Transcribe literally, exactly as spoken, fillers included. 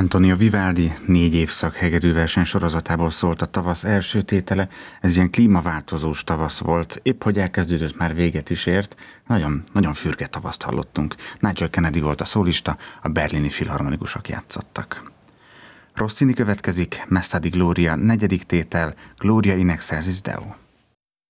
Antonio Vivaldi négy évszak hegedűverseny sorozatából szólt a tavasz első tétele. Ez ilyen klímaváltozós tavasz volt, épp hogy elkezdődött, már véget is ért. Nagyon, nagyon fürge tavaszt hallottunk. Nigel Kennedy volt a szólista, a berlini filharmonikusok játszottak. Rossini következik, Messa di Gloria, negyedik tétel, Gloria in excelsis Deo.